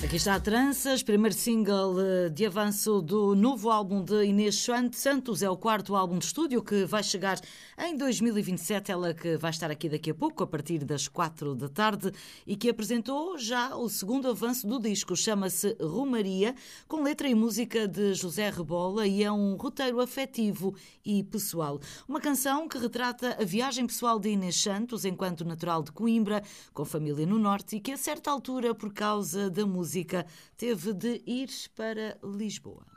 Aqui está a Tranças, primeiro single de avanço do novo álbum de Inês Santos. É o quarto álbum de estúdio que vai chegar em 2027. Ela que vai estar aqui daqui a pouco, a partir das 4 da tarde, e que apresentou já o segundo avanço do disco. Chama-se Romaria, com letra e música de José Rebola, e é um roteiro afetivo e pessoal. Uma canção que retrata a viagem pessoal de Inês Santos, enquanto natural de Coimbra, com família no Norte, e que a certa altura, por causa da música, teve de ir para Lisboa.